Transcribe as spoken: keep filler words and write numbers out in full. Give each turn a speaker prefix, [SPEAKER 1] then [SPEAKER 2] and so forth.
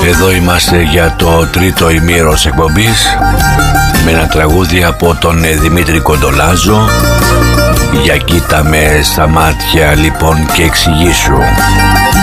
[SPEAKER 1] Εδώ είμαστε για το τρίτο ημίρος εκπομπής με ένα τραγούδι από τον Δημήτρη Κοντολάζο. Για κοίτα με στα μάτια λοιπόν και εξηγήσου.